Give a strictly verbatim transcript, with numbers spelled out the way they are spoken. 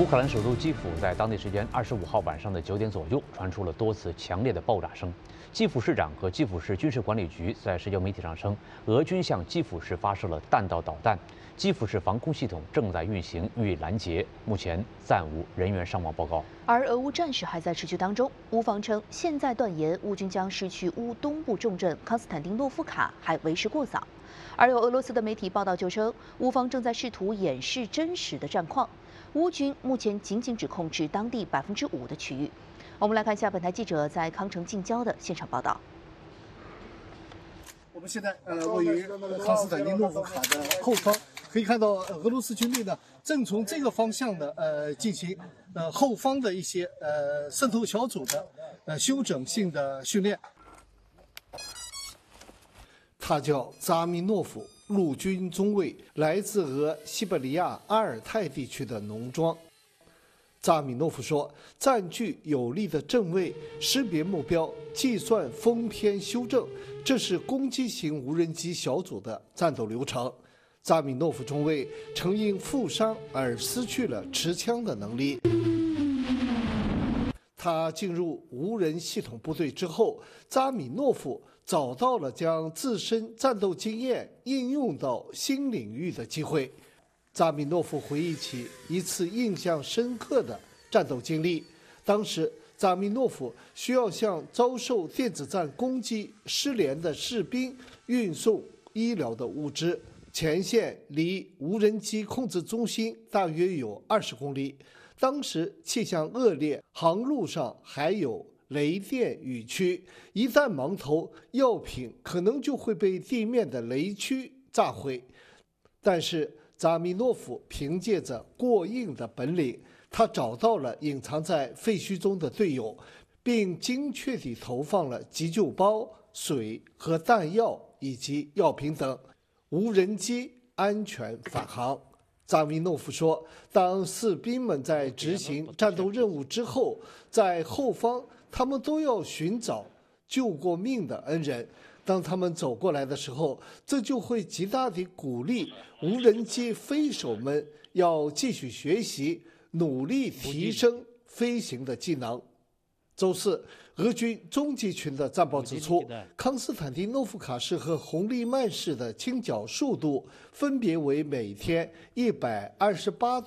乌克兰首都基辅在当地时间二十五号晚上的九点左右传出了多次强烈的爆炸声。基辅市长和基辅市军事管理局在社交媒体上称，俄军向基辅市发射了弹道导弹，基辅市防空系统正在运行，予以拦截。目前暂无人员伤亡报告。 而俄乌战事还在持续当中，乌方称现在断言乌军将失去乌东部重镇康斯坦丁诺夫卡还为时过早。而有俄罗斯的媒体报道就称，乌方正在试图掩饰真实的战况。乌军目前仅仅只控制当地百分之五的区域。我们来看一下本台记者在康城近郊的现场报道。 我们现在呃位于康斯坦丁诺夫卡的后方，可以看到俄罗斯军队呢正从这个方向呢呃进行呃后方的一些呃渗透小组的呃休整性的训练。他叫扎米诺夫。陆军中尉，来自俄西伯利亚阿尔泰地区的农庄。扎米诺夫说，占据有利的阵位，识别目标，计算风偏修正，这是攻击型无人机小组的战斗流程。扎米诺夫中尉曾因负伤而失去了持枪的能力。他进入无人系统部队之后，扎米诺夫找到了将自身战斗经验应用到新领域的机会。扎米诺夫回忆起一次印象深刻的战斗经历，当时扎米诺夫需要向遭受电子战攻击失联的士兵运送医疗的物资，前线离无人机控制中心大约有二十公里。当时气象恶劣，航路上还有雷电雨区，一旦盲投，药品可能就会被地面的雷区炸毁。但是扎米诺夫凭借着过硬的本领，他找到了隐藏在废墟中的队友，并精确地投放了急救包、水和弹药以及药品等，无人机安全返航。扎米诺夫说，当士兵们在执行战斗任务之后，在后方他们都要寻找救过命的恩人。当他们走过来的时候，这就会极大地鼓励无人机飞手们要继续学习，努力提升飞行的技能。周四，俄军终极群的战报指出，康斯坦丁诺夫卡市和红利曼市的清剿速度分别为每天一百二十八